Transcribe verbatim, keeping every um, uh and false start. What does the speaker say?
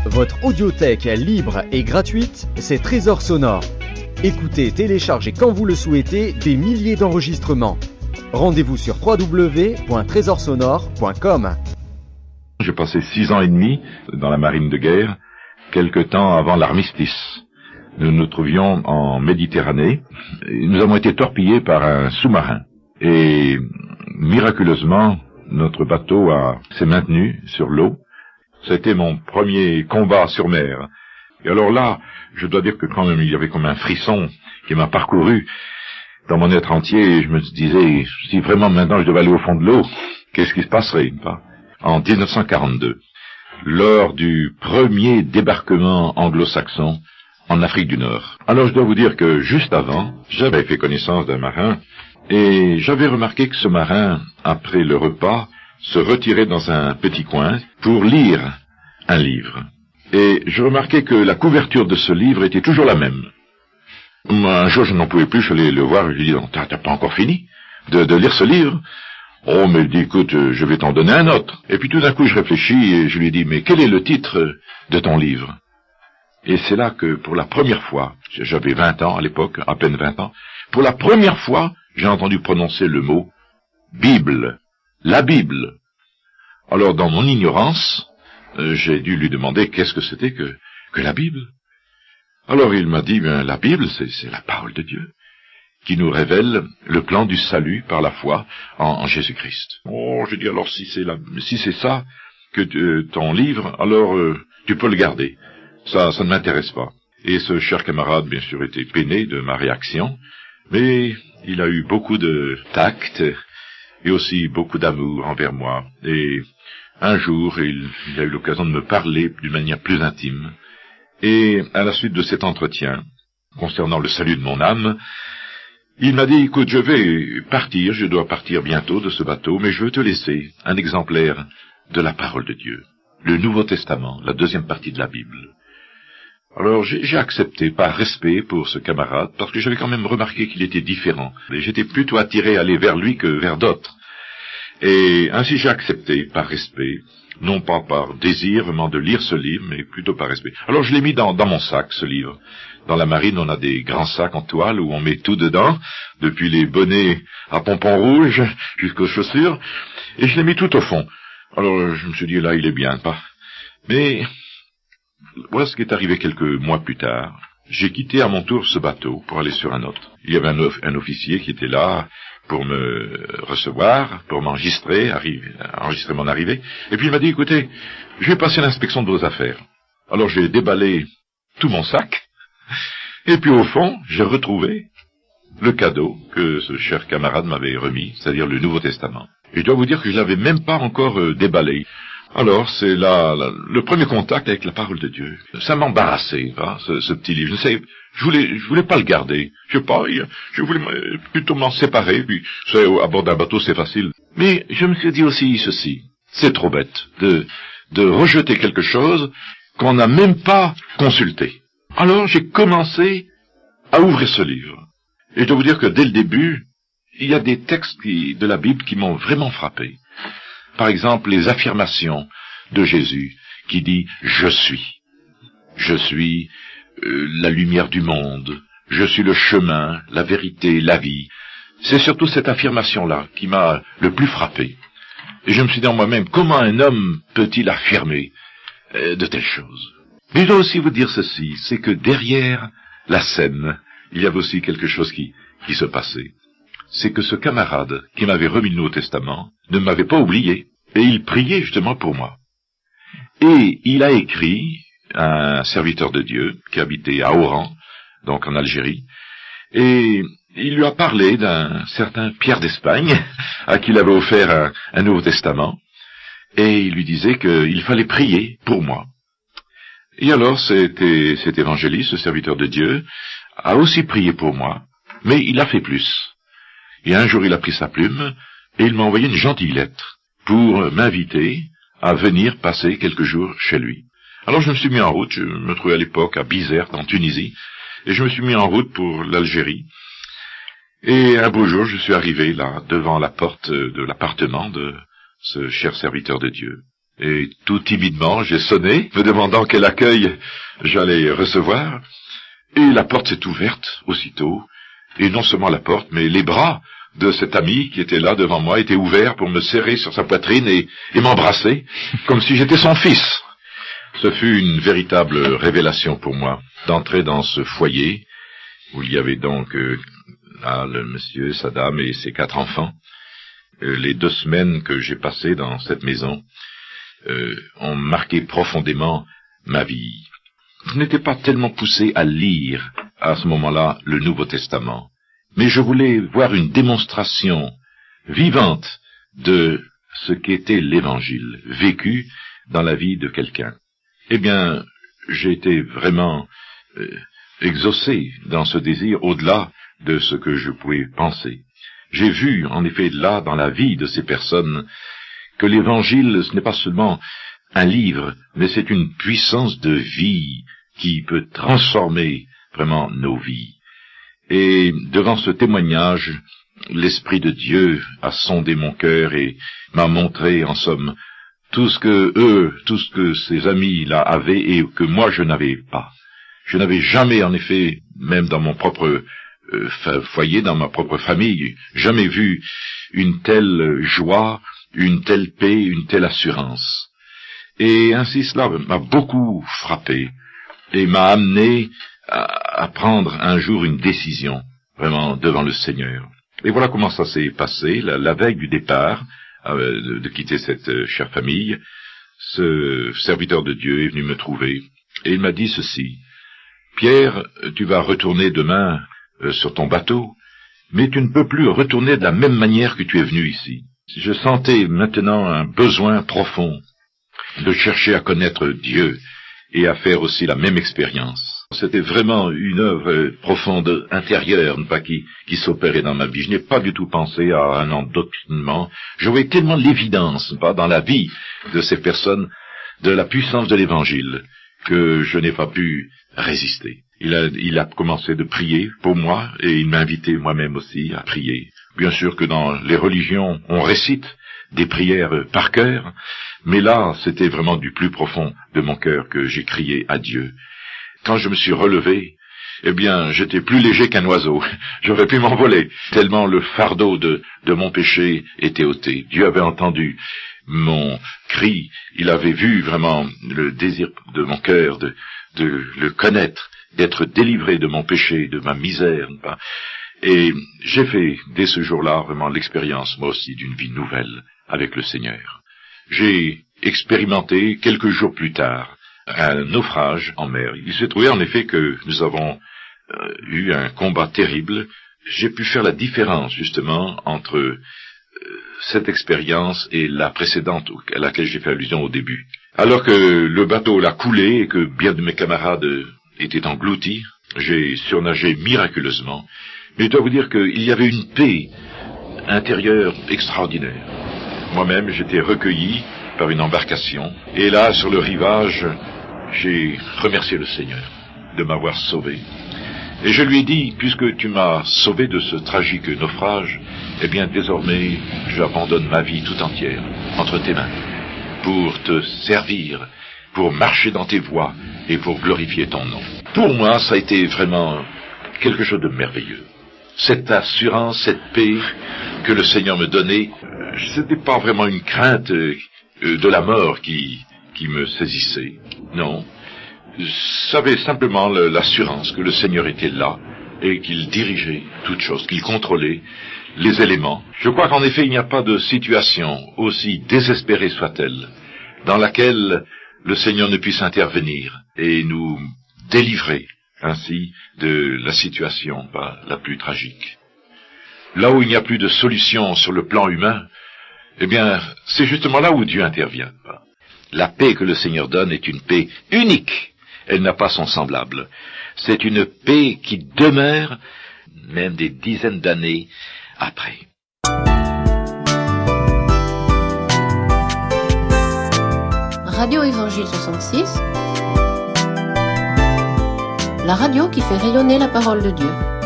Votre audiothèque libre et gratuite, c'est Trésor Sonore. Écoutez, téléchargez quand vous le souhaitez des milliers d'enregistrements. Rendez-vous sur w w w point trésor sonore point com. J'ai passé six ans et demi dans la marine de guerre, quelque temps avant l'armistice. Nous nous trouvions en Méditerranée. Nous avons été torpillés par un sous-marin. Et miraculeusement, notre bateau a, s'est maintenu sur l'eau. C'était mon premier combat sur mer. Et alors là, je dois dire que quand même, il y avait comme un frisson qui m'a parcouru dans mon être entier. Je me disais, si vraiment maintenant je devais aller au fond de l'eau, qu'est-ce qui se passerait, pas? En dix-neuf cent quarante-deux, lors du premier débarquement anglo-saxon en Afrique du Nord. Alors je dois vous dire que juste avant, j'avais fait connaissance d'un marin, et j'avais remarqué que ce marin, après le repas, se retirait dans un petit coin pour lire un livre. Et je remarquai que la couverture de ce livre était toujours la même. Un jour, je n'en pouvais plus, je allais le voir, je lui dis, t'as, t'as pas encore fini de, de lire ce livre? Oh, mais il dit, écoute, je vais t'en donner un autre. Et puis tout d'un coup, je réfléchis et je lui dis, mais quel est le titre de ton livre? Et c'est là que, pour la première fois, j'avais vingt ans à l'époque, à peine vingt ans, pour la première fois, j'ai entendu prononcer le mot Bible, la Bible. Alors, dans mon ignorance, euh, j'ai dû lui demander qu'est-ce que c'était que, que la Bible. Alors il m'a dit, bien, la Bible, c'est, c'est la parole de Dieu, qui nous révèle le plan du salut par la foi en, en Jésus-Christ. Oh, je dis, alors si c'est la, si c'est ça que euh, ton livre, alors euh, tu peux le garder. Ça, ça ne m'intéresse pas. Et ce cher camarade, bien sûr, était peiné de ma réaction, mais il a eu beaucoup de tact et aussi beaucoup d'amour envers moi. Et un jour, il, il a eu l'occasion de me parler d'une manière plus intime. Et à la suite de cet entretien, concernant le salut de mon âme, il m'a dit, écoute, je vais partir, je dois partir bientôt de ce bateau, mais je veux te laisser un exemplaire de la parole de Dieu, le Nouveau Testament, la deuxième partie de la Bible. Alors j'ai, j'ai accepté par respect pour ce camarade, parce que j'avais quand même remarqué qu'il était différent, et j'étais plutôt attiré à aller vers lui que vers d'autres. Et ainsi j'ai accepté par respect, non pas par désir vraiment de lire ce livre, mais plutôt par respect. Alors je l'ai mis dans, dans mon sac, ce livre. Dans la marine, on a des grands sacs en toile où on met tout dedans, depuis les bonnets à pompons rouges jusqu'aux chaussures, et je l'ai mis tout au fond. Alors je me suis dit, là, il est bien, pas. Mais voilà ce qui est arrivé quelques mois plus tard. J'ai quitté à mon tour ce bateau pour aller sur un autre. Il y avait un, of- un officier qui était là pour me recevoir, pour m'enregistrer, arriver, enregistrer mon arrivée. Et puis il m'a dit, écoutez, je vais passer l'inspection de vos affaires. Alors j'ai déballé tout mon sac, et puis au fond, j'ai retrouvé le cadeau que ce cher camarade m'avait remis, c'est-à-dire le Nouveau Testament. Et je dois vous dire que je l'avais même pas encore euh, déballé. Alors, c'est là, là le premier contact avec la parole de Dieu. Ça m'embarrassait, hein, ce, ce petit livre. Je sais, je voulais, je voulais pas le garder. Je sais pas, je voulais plutôt m'en séparer. Puis, c'est, à bord d'un bateau, c'est facile. Mais je me suis dit aussi ceci. C'est trop bête de, de rejeter quelque chose qu'on n'a même pas consulté. Alors, j'ai commencé à ouvrir ce livre. Et je dois vous dire que dès le début, il y a des textes qui, de la Bible qui m'ont vraiment frappé. Par exemple, les affirmations de Jésus qui dit « Je suis ». Je suis euh, la lumière du monde. Je suis le chemin, la vérité, la vie. C'est surtout cette affirmation-là qui m'a le plus frappé. Et je me suis dit en moi-même, comment un homme peut-il affirmer euh, de telles choses? Mais je dois aussi vous dire ceci, c'est que derrière la scène, il y avait aussi quelque chose qui, qui se passait. C'est que ce camarade qui m'avait remis le Nouveau Testament ne m'avait pas oublié, et il priait justement pour moi. Et il a écrit à un serviteur de Dieu qui habitait à Oran, donc en Algérie, et il lui a parlé d'un certain Pierre d'Espagne, à qui il avait offert un, un Nouveau Testament, et il lui disait qu'il fallait prier pour moi. Et alors c'était, cet évangéliste, ce serviteur de Dieu, a aussi prié pour moi, mais il a fait plus. Et un jour, il a pris sa plume et il m'a envoyé une gentille lettre pour m'inviter à venir passer quelques jours chez lui. Alors je me suis mis en route, je me trouvais à l'époque à Bizerte, en Tunisie, et je me suis mis en route pour l'Algérie. Et un beau jour, je suis arrivé là, devant la porte de l'appartement de ce cher serviteur de Dieu. Et tout timidement, j'ai sonné, me demandant quel accueil j'allais recevoir. Et la porte s'est ouverte aussitôt. Et non seulement la porte, mais les bras de cet ami qui était là devant moi étaient ouverts pour me serrer sur sa poitrine et, et m'embrasser, comme si j'étais son fils. Ce fut une véritable révélation pour moi, d'entrer dans ce foyer, où il y avait donc euh, là, le monsieur, sa dame et ses quatre enfants. Euh, les deux semaines que j'ai passées dans cette maison euh, ont marqué profondément ma vie. Je n'étais pas tellement poussé à lire à ce moment-là le Nouveau Testament, mais je voulais voir une démonstration vivante de ce qu'était l'Évangile, vécu dans la vie de quelqu'un. Eh bien, j'ai été vraiment euh, exaucé dans ce désir au-delà de ce que je pouvais penser. J'ai vu, en effet, là, dans la vie de ces personnes, que l'Évangile, ce n'est pas seulement un livre, mais c'est une puissance de vie qui peut transformer vraiment nos vies. Et devant ce témoignage, l'Esprit de Dieu a sondé mon cœur et m'a montré, en somme, tout ce que eux, tout ce que ces amis-là avaient et que moi je n'avais pas. Je n'avais jamais, en effet, même dans mon propre euh, foyer, dans ma propre famille, jamais vu une telle joie, une telle paix, une telle assurance. Et ainsi cela m'a beaucoup frappé et m'a amené à, à prendre un jour une décision, vraiment, devant le Seigneur. Et voilà comment ça s'est passé, la, la veille du départ, euh, de, de quitter cette euh, chère famille. Ce serviteur de Dieu est venu me trouver, et il m'a dit ceci: « Pierre, tu vas retourner demain euh, sur ton bateau, mais tu ne peux plus retourner de la même manière que tu es venu ici. » Je sentais maintenant un besoin profond de chercher à connaître Dieu et à faire aussi la même expérience. C'était vraiment une œuvre profonde, intérieure, pas qui, qui s'opérait dans ma vie. Je n'ai pas du tout pensé à un endoctrinement. Je voyais tellement l'évidence, pas, dans la vie de ces personnes, de la puissance de l'Évangile, que je n'ai pas pu résister. Il a, il a commencé de prier pour moi, et il m'a invité moi-même aussi à prier. Bien sûr que dans les religions, on récite des prières par cœur, mais là, c'était vraiment du plus profond de mon cœur que j'ai crié à Dieu. Quand je me suis relevé, eh bien, j'étais plus léger qu'un oiseau. J'aurais pu m'envoler, tellement le fardeau de, de mon péché était ôté. Dieu avait entendu mon cri, il avait vu vraiment le désir de mon cœur de, de le connaître, d'être délivré de mon péché, de ma misère. Et j'ai fait, dès ce jour-là, vraiment l'expérience, moi aussi, d'une vie nouvelle avec le Seigneur. J'ai expérimenté, quelques jours plus tard, un naufrage en mer. Il s'est trouvé en effet que nous avons euh, eu un combat terrible. J'ai pu faire la différence, justement, entre euh, cette expérience et la précédente à laquelle j'ai fait allusion au début. Alors que le bateau l'a coulé et que bien de mes camarades étaient engloutis, j'ai surnagé miraculeusement. Mais je dois vous dire qu'il y avait une paix intérieure extraordinaire. Moi-même, j'étais recueilli par une embarcation, et là, sur le rivage, j'ai remercié le Seigneur de m'avoir sauvé. Et je lui ai dit, puisque tu m'as sauvé de ce tragique naufrage, eh bien, désormais, j'abandonne ma vie tout entière entre tes mains, pour te servir, pour marcher dans tes voies, et pour glorifier ton nom. Pour moi, ça a été vraiment quelque chose de merveilleux. Cette assurance, cette paix que le Seigneur me donnait, euh, c'était pas vraiment une crainte euh, de la mort qui, qui me saisissait. Non. J'avais simplement le, l'assurance que le Seigneur était là et qu'il dirigeait toutes choses, qu'il contrôlait les éléments. Je crois qu'en effet, il n'y a pas de situation, aussi désespérée soit-elle, dans laquelle le Seigneur ne puisse intervenir et nous délivrer ainsi de la situation bah, la plus tragique. Là où il n'y a plus de solution sur le plan humain, eh bien, c'est justement là où Dieu intervient. La paix que le Seigneur donne est une paix unique. Elle n'a pas son semblable. C'est une paix qui demeure même des dizaines d'années après. Radio Évangile soixante-six, la radio qui fait rayonner la parole de Dieu.